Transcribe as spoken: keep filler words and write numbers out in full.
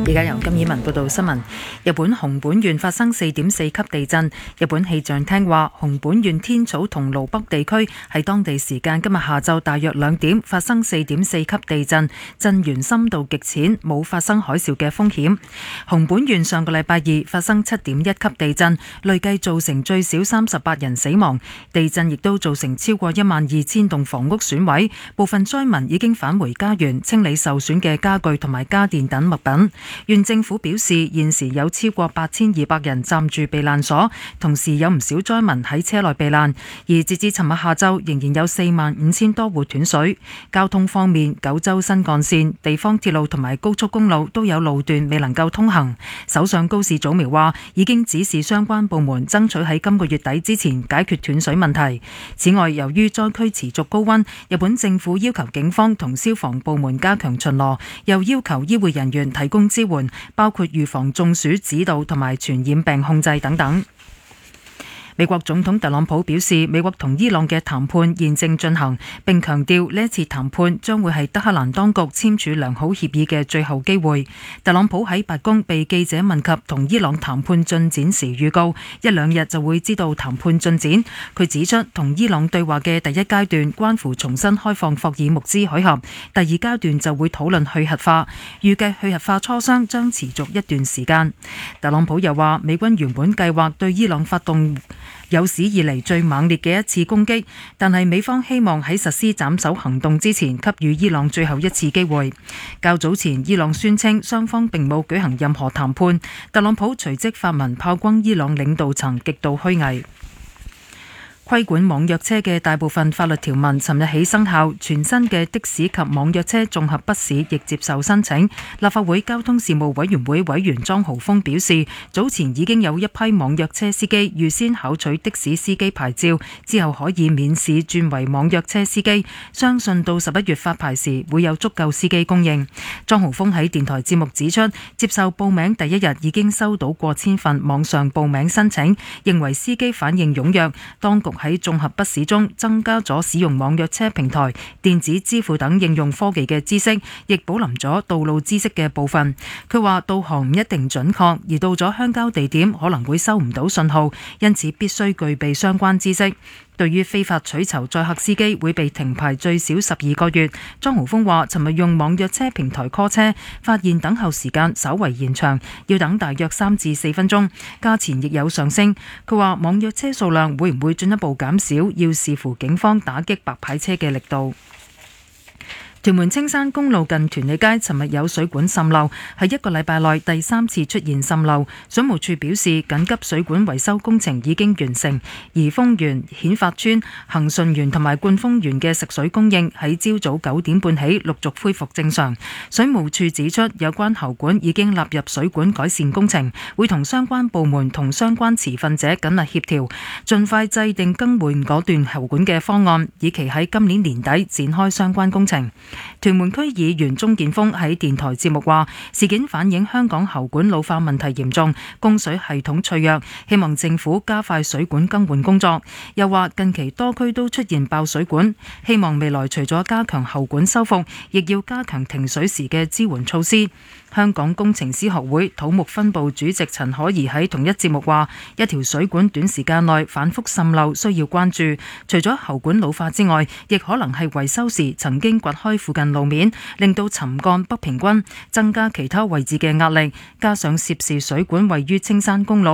而家由金以文報道新聞。日本熊本縣發生四點四級地震。日本氣象廳話，熊本縣天草同蘆北地區喺當地時間今日下晝大約兩點發生四點四級地震，震源深度極淺，冇發生海嘯嘅風險。熊本縣上個禮拜二發生七點一級地震，累計造成最少三十八人死亡。地震亦都造成超過一萬二千棟房屋損毀，部分災民已經返回家園，清理受損嘅家具同埋家電等物品。縣政府表示，現時有超過八千二百人暫住避難所，同時有唔少災民喺車內避難。而截至尋日下晝，仍然有四萬五千多戶斷水。交通方面，九州新幹線、地方鐵路同埋高速公路都有路段未能夠通行。首相高市早苗話，已經指示相關部門爭取喺今個月底之前解決斷水問題。此外，由於災區持續高溫，日本政府要求警方同消防部門加強巡邏，又要求醫護人員提供支援，包括預防中暑指導同埋傳染病控制等等。美國總統特朗普表示，美國同伊朗嘅談判現正進行，並強調呢一次談判將會係德黑蘭當局簽署良好協議嘅最後機會。特朗普喺白宮被記者問及同伊朗談判進展時預告，一兩日就會知道談判進展。佢指出，同伊朗對話嘅第一階段關乎重新開放霍爾木茲海峽，第二階段就會討論去核化，預計去核化磋商將持續一段時間。特朗普又話，美軍原本計劃對伊朗發動有史以嚟最猛烈嘅一次攻擊，但係美方希望喺實施斬首行動之前給予伊朗最後一次機會。較早前伊朗宣稱雙方並冇舉行任何談判，特朗普隨即發文炮轟伊朗領導層極度虛偽。規管網約車嘅大部分法律條文尋日起生效，全新嘅的，的士及網約車綜合筆試亦接受申請。立法會交通事務委員會委員莊豪鋒表示，早前已經有一批網約車司機預先考取的士司機牌照，之後可以免試轉為網約車司機，相信到十一月發牌時會有足夠司機供應。莊豪鋒喺電台節目指出，接受報名第一日已經收到過千份網上報名申請，認為司機反應踴躍，當局喺綜合筆試中增加咗使用網約車平台、電子支付等應用科技嘅知識，亦保留咗道路知識嘅部分。佢話導航唔一定準確，而到咗鄉郊地點可能會收唔到信號，因此必須具備相關知識。對於非法取酬載客司機會被停牌最少十二個月，莊豪鋒話尋日用網約車平台 call 車，發現等候時間稍為延長，要等大約三至四分鐘，價錢亦有上升。佢話網約車數量會唔會進一步減少，要視乎警方打擊白牌車嘅力度。屯門青山公路近屯利街尋日有水管滲漏，係一個禮拜內第三次出現滲漏。水務署表示，緊急水管維修工程已經完成，怡豐園、顯發邨、恒順園同埋冠豐園嘅食水供應喺朝早九點半起陸續恢復正常。水務署指出，有關喉管已經納入水管改善工程，會同相關部門同相關持份者緊密協調，盡快制定更換嗰段喉管嘅方案，以期喺今年年底展開相關工程。屯門區議員鍾建峰喺電台節目話，事件反映香港喉管老化問題嚴重，供水系統脆弱，希望政府加快水管更換工作。又話近期多區都出現爆水管，希望未來除咗加強喉管修復，亦要加強停水時嘅支援措施。香港工程師學會土木分部主席陳可怡喺同一節目話，一條水管短時間內反覆滲漏需要關注，除咗喉管老化之外，亦可能係維修時曾經掘開附近路面，令到沉降不平均，增加其他位置嘅壓力，加上涉事水管位於青山公路。